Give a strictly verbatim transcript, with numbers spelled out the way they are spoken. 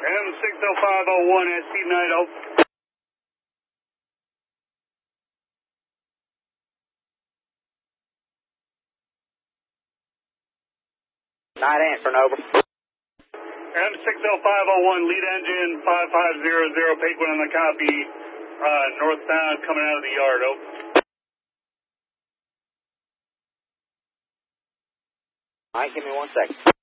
M six oh five oh one, S P nine oh. Night answer, over. M six oh five oh one, lead engine five five zero zero, Paquin on the copy, uh, northbound coming out of the yard, over. All right, give me one second.